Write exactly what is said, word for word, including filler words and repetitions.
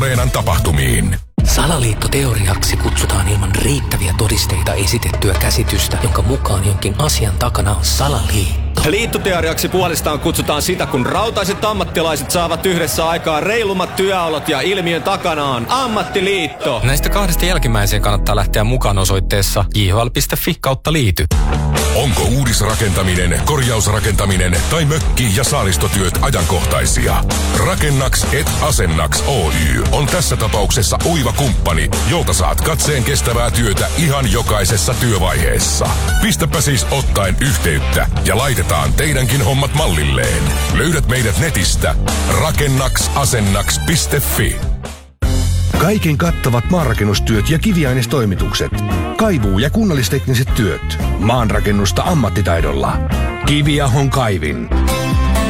Areenan tapahtumiin. Salaliittoteoriaksi kutsutaan ilman riittäviä todisteita esitettyä käsitystä, jonka mukaan jonkin asian takana on salaliitto. Liittoteoriaksi puolestaan kutsutaan sitä, kun rautaiset ammattilaiset saavat yhdessä aikaan reilummat työolot ja ilmiön takana on ammattiliitto. Näistä kahdesta jälkimmäiseen kannattaa lähteä mukaan osoitteessa j h l piste f i kautta liity. Onko uudisrakentaminen, korjausrakentaminen tai mökki- ja saaristotyöt ajankohtaisia? Rakennaks et Asennaks Oy on tässä tapauksessa oiva kumppani, jolta saat katseen kestävää työtä ihan jokaisessa työvaiheessa. Pistäpä siis ottaen yhteyttä ja laitetaan teidänkin hommat mallilleen. Löydät meidät netistä rakennaks asennaks piste f i. Kaiken kattavat maanrakennustyöt ja kiviainestoimitukset. Kaivuu- ja kunnallistekniset työt. Maanrakennusta ammattitaidolla. Kiviahon kaivin.